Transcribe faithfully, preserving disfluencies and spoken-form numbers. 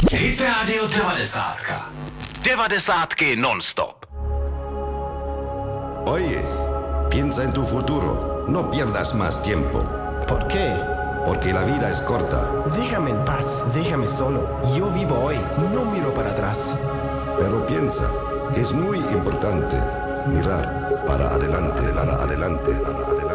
Hit Radio devadesát. devadesátky non-stop. Oye, piensa en tu futuro. No pierdas más tiempo. ¿Por qué? Porque la vida es corta. Déjame en paz, déjame solo. Yo vivo hoy, no miro para atrás. Pero piensa que es muy importante mirar para adelante, para adelante, para adelante.